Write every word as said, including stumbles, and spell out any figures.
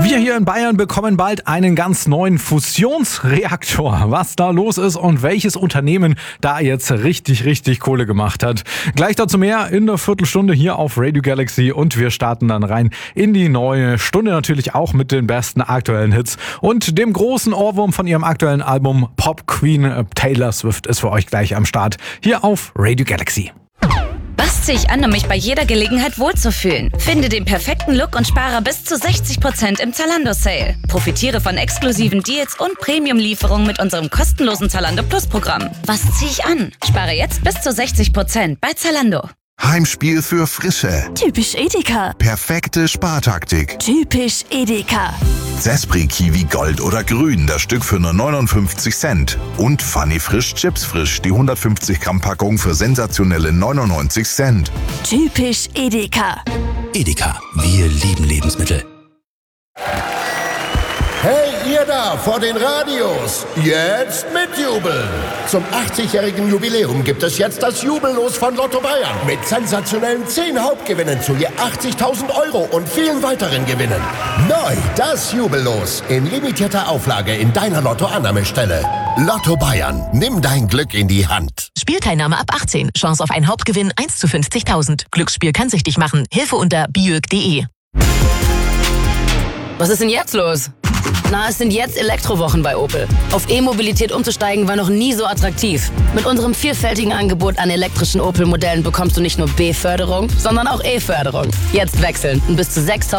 Wir hier in Bayern bekommen bald einen ganz neuen Fusionsreaktor. Was da los ist und welches Unternehmen da jetzt richtig, richtig Kohle gemacht hat. Gleich dazu mehr in der Viertelstunde hier auf Radio Galaxy und wir starten dann rein in die neue Stunde, natürlich auch mit den besten aktuellen Hits und dem großen Ohrwurm von ihrem aktuellen Album Pop Queen. Taylor Swift ist für euch gleich am Start hier auf Radio Galaxy. Was ziehe ich an, um mich bei jeder Gelegenheit wohlzufühlen? Finde den perfekten Look und spare bis zu sechzig Prozent im Zalando-Sale. Profitiere von exklusiven Deals und Premium-Lieferungen mit unserem kostenlosen Zalando Plus-Programm. Was ziehe ich an? Spare jetzt bis zu sechzig Prozent bei Zalando. Heimspiel für Frische. Typisch Edeka. Perfekte Spartaktik. Typisch Edeka. Zespri Kiwi Gold oder Grün, das Stück für nur neunundfünfzig Cent. Und Funny Frisch Chips Frisch, die hundertfünfzig Gramm Packung für sensationelle neunundneunzig Cent. Typisch Edeka. Edeka, wir lieben Lebensmittel. Hey, ihr da vor den Radios, jetzt mitjubeln! Zum achtzigjährigen Jubiläum gibt es jetzt das Jubellos von Lotto Bayern mit sensationellen zehn Hauptgewinnen zu je achtzigtausend Euro und vielen weiteren Gewinnen. Neu das Jubellos in limitierter Auflage in deiner Lotto-Annahmestelle. Lotto Bayern, nimm dein Glück in die Hand. Spielteilnahme ab achtzehn. Chance auf einen Hauptgewinn eins zu fünfzigtausend. Glücksspiel kann süchtig machen. Hilfe unter biög punkt de. Was ist denn jetzt los? Na, es sind jetzt Elektrowochen bei Opel. Auf E-Mobilität umzusteigen war noch nie so attraktiv. Mit unserem vielfältigen Angebot an elektrischen Opel-Modellen bekommst du nicht nur B-Förderung, sondern auch E-Förderung. Jetzt wechseln und bis zu sechstausend